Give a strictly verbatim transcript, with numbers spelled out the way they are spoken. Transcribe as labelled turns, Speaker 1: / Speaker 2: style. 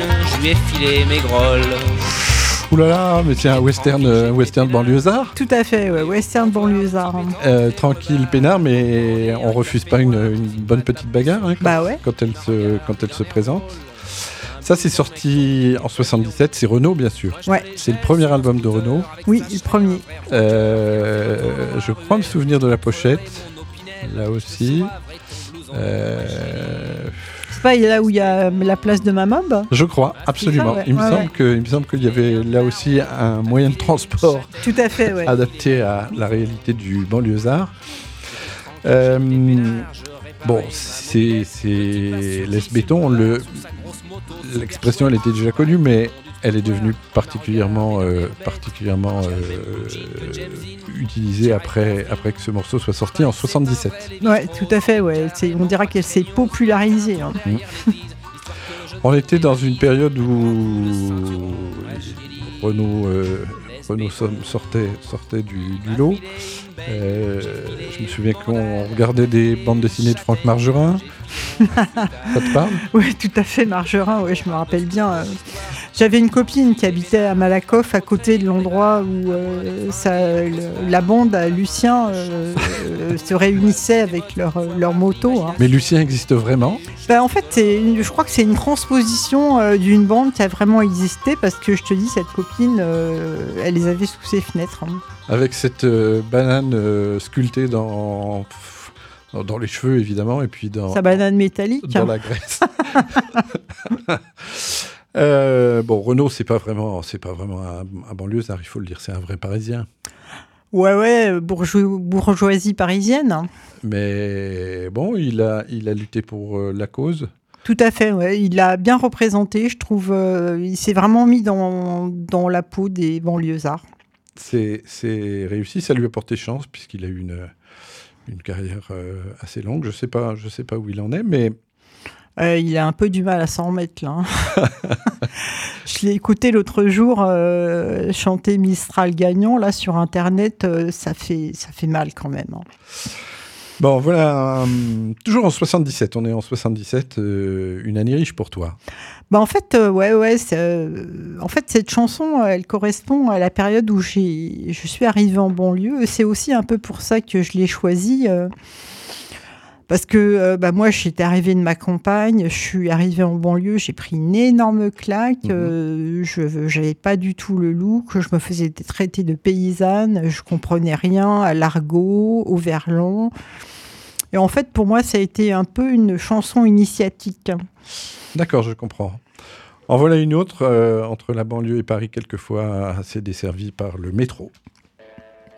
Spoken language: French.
Speaker 1: je lui ai filé mes grolles.
Speaker 2: Ouh là là, mais c'est un western, euh, western banlieusard.
Speaker 3: Tout à fait, ouais, western banlieusard.
Speaker 2: Euh, tranquille, peinard, mais on refuse pas une, une bonne petite bagarre hein, quand,
Speaker 3: Bah ouais.
Speaker 2: quand, elle se, quand elle se présente. Ça, c'est sorti en soixante-dix-sept, c'est Renaud, bien sûr.
Speaker 3: Ouais.
Speaker 2: C'est le premier album de Renaud.
Speaker 3: Oui, le premier.
Speaker 2: Euh, je crois me souvenir de la pochette, là aussi. Euh...
Speaker 3: C'est pas là où il y a la place de Mamob ?
Speaker 2: Je crois, absolument.
Speaker 3: Ça, ouais.
Speaker 2: Il me
Speaker 3: Ouais,
Speaker 2: semble
Speaker 3: ouais.
Speaker 2: que, il me semble qu'il y avait là aussi un moyen de transport
Speaker 3: Tout à fait, ouais.
Speaker 2: adapté à la réalité du banlieusard. Euh, bon, c'est, c'est laisse béton. Le, l'expression, elle était déjà connue, mais elle est devenue particulièrement, euh, particulièrement euh, utilisée après, après que ce morceau soit sorti en soixante-dix-sept.
Speaker 3: Ouais, tout à fait, ouais. C'est, on dira qu'elle s'est popularisée. Hein.
Speaker 2: Mmh. On était dans une période où Renaud, euh, Renaud sortait, sortait du, du lot. Euh, je me souviens qu'on regardait des bandes dessinées de Franck Margerin. Ça te parle ?
Speaker 3: Oui, tout à fait, Margerin, ouais, je me rappelle bien. Euh, j'avais une copine qui habitait à Malakoff, à côté de l'endroit où euh, ça, le, la bande à Lucien euh, euh, se réunissait avec leur, leur moto. Hein.
Speaker 2: Mais Lucien existe vraiment ?
Speaker 3: Ben, en fait, c'est une, je crois que c'est une transposition euh, d'une bande qui a vraiment existé, parce que je te dis, cette copine, euh, elle les avait sous ses fenêtres. Hein.
Speaker 2: Avec cette euh, banane euh, sculptée dans... Dans, dans les cheveux, évidemment, et puis dans...
Speaker 3: Sa banane métallique.
Speaker 2: Dans
Speaker 3: hein.
Speaker 2: la graisse. euh, bon, Renaud, c'est pas vraiment, c'est pas vraiment un, un banlieusard, il faut le dire, c'est un vrai Parisien.
Speaker 3: Ouais, ouais, bourgeois, bourgeoisie parisienne. Hein.
Speaker 2: Mais bon, il a, il a lutté pour euh, la cause.
Speaker 3: Tout à fait, ouais. Il l'a bien représenté, je trouve. Euh, il s'est vraiment mis dans, dans la peau des banlieusards.
Speaker 2: C'est, c'est réussi, ça lui a porté chance, puisqu'il a eu une... une carrière euh, assez longue. Je sais pas, je sais pas où il en est, mais...
Speaker 3: Euh, il a un peu du mal à s'en remettre, là. Hein. Je l'ai écouté l'autre jour euh, chanter Mistral gagnant, là, sur Internet. Euh, ça fait, ça fait mal, quand même. Hein.
Speaker 2: Bon, voilà. Euh, toujours en soixante-dix-sept. On est en soixante-dix-sept. Euh, une année riche pour toi.
Speaker 3: Bah en fait, euh, ouais, ouais. C'est, euh, en fait, cette chanson, elle correspond à la période où j'ai, je suis arrivée en banlieue. C'est aussi un peu pour ça que je l'ai choisie. Euh, parce que euh, bah, moi, j'étais arrivée de ma campagne, je suis arrivée en banlieue, j'ai pris une énorme claque. Mmh. Euh, je n'avais pas du tout le look. Je me faisais traiter de paysanne. Je comprenais rien à l'argot, au verlan. Et en fait, pour moi, ça a été un peu une chanson initiatique.
Speaker 2: D'accord, je comprends. En voilà une autre, euh, entre la banlieue et Paris, quelquefois assez desservie par le métro.